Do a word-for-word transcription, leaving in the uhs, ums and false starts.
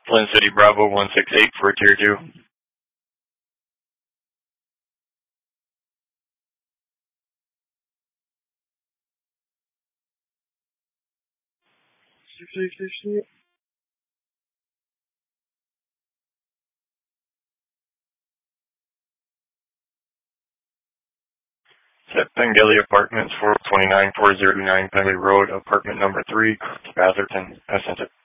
Flint City Bravo one six eight for tier two. six eight six eight. Set Pengelly Apartments, four twenty-nine four oh nine Pengelly Road, apartment number three, Atherton. I sent it.